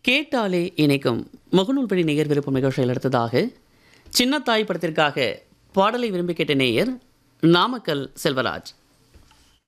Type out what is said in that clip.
கேட்டாலே இணைக்கும் முகநூல் வழி நேயர் விருப்பம் நிகழ்ச்சியில் அடுத்ததாக சின்னத்தாய் படத்திற்காக பாடலை விரும்பி கேட்ட நேயர் நாமக்கல் செல்வராஜ்.